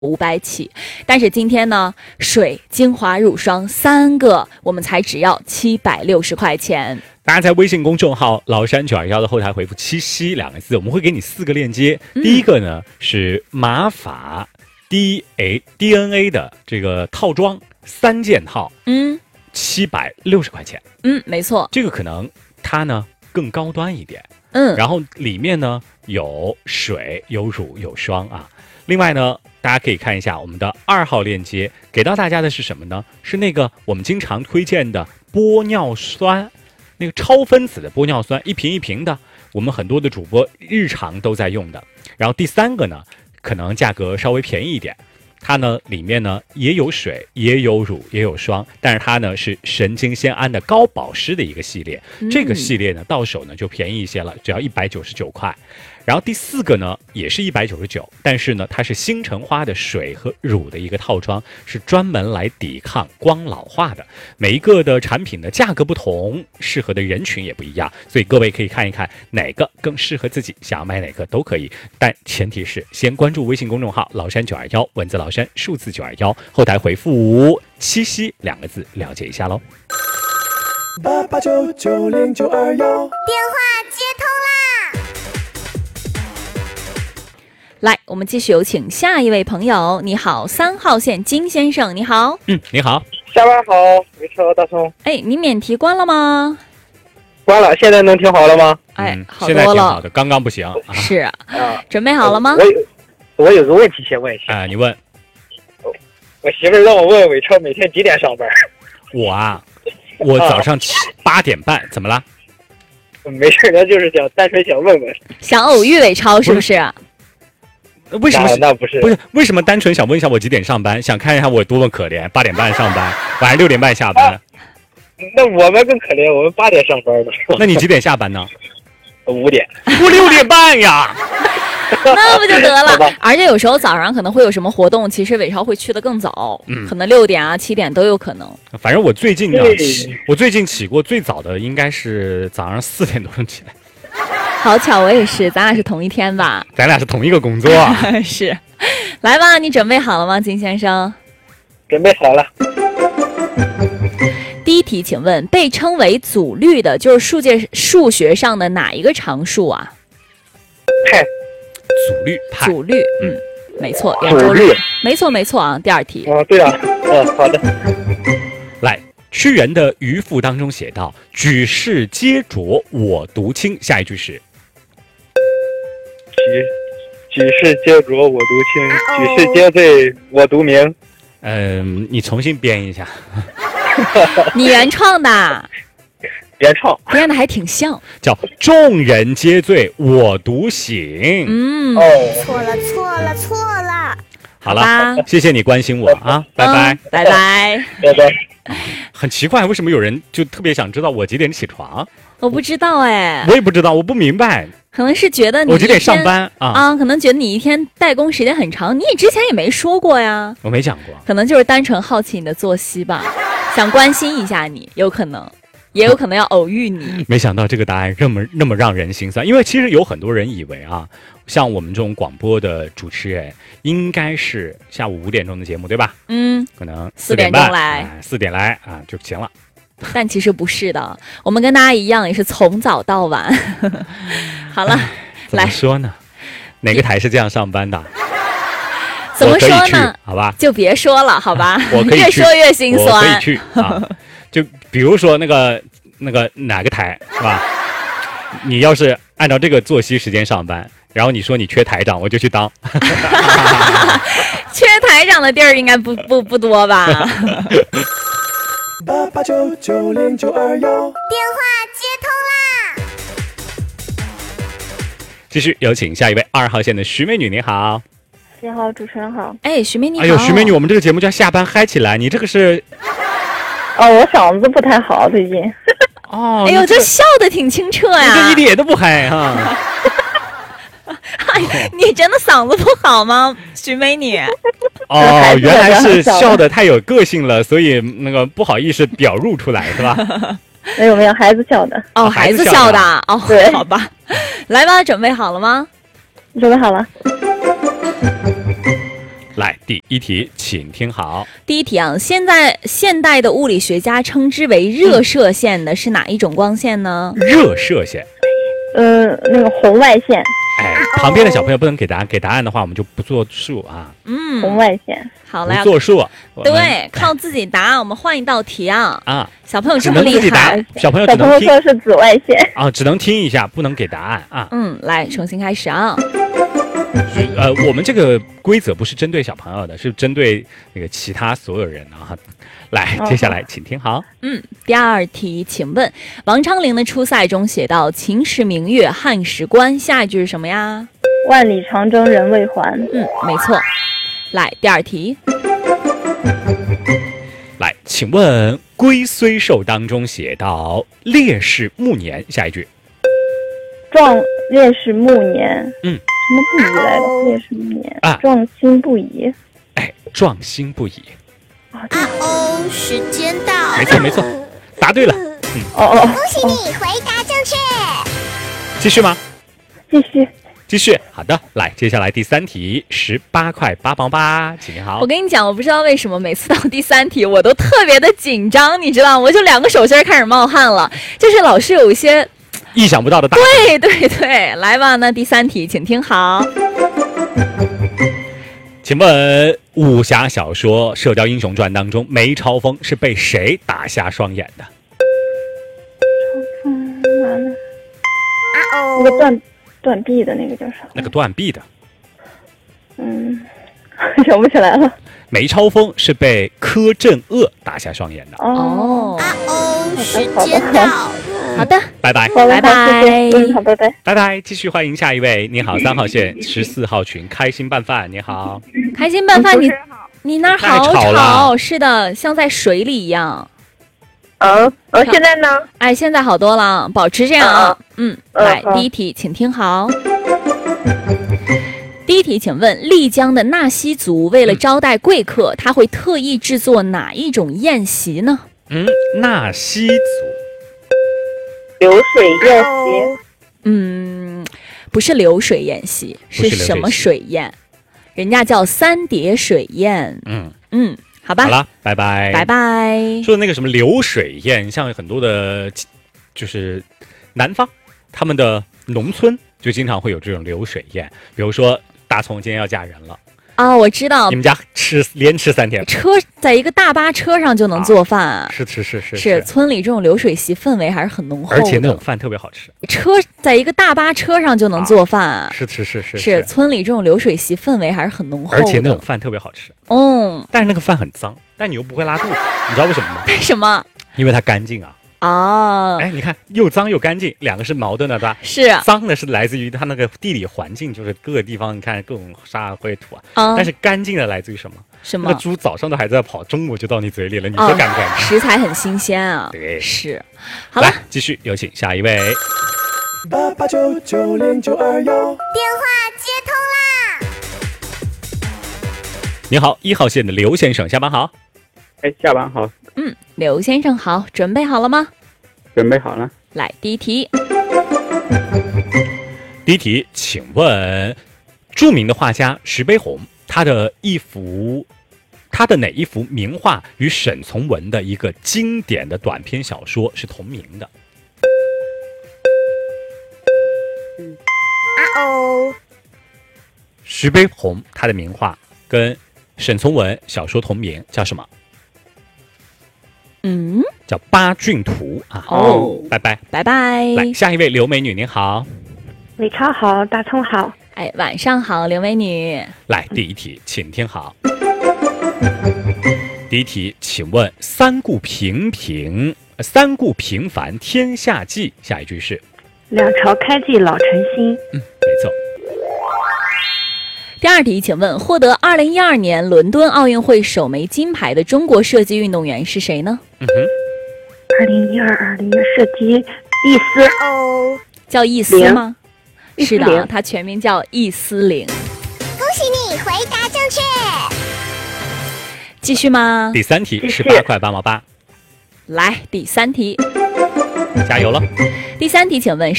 500起，但是今天呢，水、精华、乳霜3个，我们才只要760块钱。 大家在微信公众号崂山921的后台回复七夕2个字，我们会给你4个链接。第一个呢是玛法 DNA 的这个套装3件套，760块钱。 没错， 这个可能它呢更高端一点。然后里面呢有水、有乳、有霜啊。另外呢，大家可以看一下我们的2号链接，给到大家的是什么呢？是那个我们经常推荐的玻尿酸，那个超分子的玻尿酸，一瓶一瓶的，我们很多的主播日常都在用的。然后第3个呢，可能价格稍微便宜一点，它呢里面呢也有水，也有乳，也有霜，但是它呢是神经酰胺的高保湿的一个系列。这个系列呢到手呢就便宜一些了，只要199块。然后第4个呢也是199，但是呢它是星辰花的水和乳的一个套装，是专门来抵抗光老化的。每一个的产品的价格不同，适合的人群也不一样，所以各位可以看一看哪个更适合自己，想要买哪个都可以，但前提是先关注微信公众号崂山921，文字崂山，数字921，后台回复七夕2个字了解一下喽。 88990921， 电话接通啦！ 来，我们继续有请下一位朋友。你好，3号线金先生，你好。 你好。 下班好，没车大葱。 你免提关了吗？ 关了，现在能听好了吗？ 好现在多了。 挺好的，刚刚不行。 是准备好了吗？ 我有个问题先问一下。 你问。 我媳妇让我问伟超每天几点上班。 我早上8点半，怎么了？ 没事，那就是单纯想问问。 想偶遇伟超是不是？ 为什么？ 那不是为什么单纯想问一下我几点上班，想看一下我多么可怜，8点半上班，晚上6点半下班。 那我们更可怜，我们8点上班的。 那你几点下班呢 ？5点。 我6点半呀。 那不就得了？而且有时候早上可能会有什么活动，其实伟超会去的更早，可能6点啊、7点都有可能。 反正我最近起过最早的应该是早上4点多钟起来。 好巧，我也是，咱俩是同一天吧？ 咱俩是同一个工作。 是，来吧，你准备好了吗，金先生？ 准备好了。 第一题，请问被称为阻律的，就是数学上的哪一个常数啊？ 派。 派。 阻律，没错， 阻律， 没错啊。第2题。 对啊，好的。 来，屈原的渔父当中写道：“举世皆浊我独清。”下一句是。 举世皆浊我独清，举世皆醉我独明。 你重新编一下。 你原创的。 原创编的还挺像， 叫众人皆醉我独醒。 错了。 好了，谢谢你关心我啊，拜拜。 拜拜。 很奇怪，为什么有人就特别想知道我几点起床？ 我不知道我也不知道，我不明白。 可能是觉得你我几点上班可能觉得你一天代工时间很长，你之前也没说过呀。 我没讲过， 可能就是单纯好奇你的作息吧，想关心一下你，有可能。也有可能要偶遇你。 没想到这个答案那么让人心酸，因为其实有很多人以为像我们这种广播的主持人，应该是下午5点钟的节目，对吧？可能4点半来，4点来就行了。 但其实不是的，我们跟大家一样，也是从早到晚。好了， 怎么说呢？哪个台是这样上班的？ 怎么说呢？ 好吧， 就别说了，好吧？ 我可以越说越心酸。 我可以去就比如说那个哪个台是吧？你要是按照这个作息时间上班，然后你说你缺台长，我就去当。 缺台长的地儿应该不多吧 ？88990921， 电话接通啦！ 继续有请下一位2号线的徐美女，你好。 你好，主持人好。 徐美女好。 哎呦，徐美女，我们这个节目叫下班嗨起来，你这个是？ 我嗓子不太好，最近。 哎呦，这笑得挺清澈呀！ 你这一点都不嗨哈。 你真的嗓子不好吗，徐美女？ 原来是笑得太有个性了，所以那个不好意思表露出来，是吧？ 没有，孩子笑的。 孩子笑的。 对， 好吧。来吧，准备好了吗？ 准备好了。 来，第一题，请听好。 第一题啊，现代的物理学家称之为热射线的是哪一种光线呢？ 热射线。 那个红外线。 哎，旁边的小朋友不能给答案，给答案的话我们就不作数啊。 红外线。 好了， 不作数。 对，靠自己答。我们换一道题啊。 啊， 小朋友这么厉害， 小朋友只能听。 说是紫外线啊，只能听一下，不能给答案啊。 来，重新开始啊。 我们这个规则不是针对小朋友的，是针对那个其他所有人啊。来，接下来请听好。 第二题，请问王昌龄的《出塞》中写到“秦时明月汉时关”，下一句是什么呀？ 万里长征人未还。 没错。来，第二题。 来，请问《龟虽寿》当中写到“烈士暮年”，下一句。 烈士暮年。什么不宜来的？烈士暮年啊，壮心不已。 哎，壮心不已。 时间到。 没错，答对了。 恭喜你回答正确。 继续吗？ 继续。 好的，来，接下来第三题，18块8毛8，请听好。 我跟你讲，我不知道为什么每次到第三题我都特别的紧张，你知道吗？我就2个手心开始冒汗了，就是老是有一些意想不到的答案。对，来吧，那第三题，请听好。 请问武侠小说《射雕英雄传》当中，梅超风是被谁打瞎双眼的？ 完了。那个断臂的那个叫啥？ 那个断臂的。 想不起来了。 梅超风是被柯镇恶打瞎双眼的。 时间到。 好的， 拜拜， 好，拜拜。好，拜拜， 拜拜。继续欢迎下一位。你好，3号线14号群开心拌饭。你好， 开心拌饭，你那儿好吵，是的，像在水里一样。 现在呢？ 哎，现在好多了，保持这样啊。来，第一题，请听好。第一题，请问丽江的纳西族为了招待贵客，他会特意制作哪一种宴席呢？ 纳西族。 流水宴席。 不是流水宴席，是什么水宴？人家叫3碟水宴。好吧， 好了，拜拜， 拜拜。 说的那个什么流水宴，像很多的，就是南方他们的农村就经常会有这种流水宴，比如说大葱今天要嫁人了。 我知道， 你们家连吃3天， 在一个大巴车上就能做饭。 是村里这种流水席氛围还是很浓厚的， 而且那种饭特别好吃。 在一个大巴车上就能做饭。 是村里这种流水席氛围还是很浓厚的， 而且那种饭特别好吃。但是那个饭很脏，但你又不会拉肚子，你知道为什么吗？ 为什么？ 因为它干净啊。哎，你看又脏又干净，两个是矛盾的，对吧？ 是脏的是来自于它那个地理环境，就是各个地方你看各种沙灰土啊。但是干净的来自于什么？ 什么？ 那个猪早上都还在跑，中午就到你嘴里了，你说干不干净？ 食材很新鲜啊。 对， 是。好了， 来继续有请下一位。 88990921，电话接通啦！ 你好，1号线的刘先生，下班好。 下班好。 刘先生好，准备好了吗？ 准备好了。 来，第一题。 第一题，请问著名的画家徐悲鸿，他的哪一幅名画与沈从文的一个经典的短篇小说是同名的？徐悲鸿他的名画跟沈从文小说同名，叫什么？叫《八骏图》啊。拜拜， 拜拜。 来，下一位刘美女，您好。 美超好，大葱好。 哎，晚上好，刘美女。 来，第一题，请听好。第一题，请问三顾平凡天下计，下一句是？ 两朝开济老臣心。 没错。 第二题，请问获得2012年伦敦奥运会首枚金牌的中国射击运动员是谁呢 ？2012射击易思。 叫易思吗？是的，他全名叫易思玲。 恭喜你回答正确。 继续吗？ 第三题18块8毛8。 来，第三题， 加油了。 第三题，请问